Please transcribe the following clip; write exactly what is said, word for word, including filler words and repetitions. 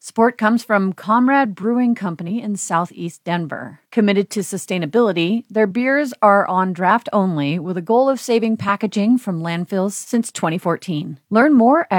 Support comes from Comrade Brewing Company in Southeast Denver. Committed to sustainability, their beers are on draft only with a goal of saving packaging from landfills since twenty fourteen. Learn more at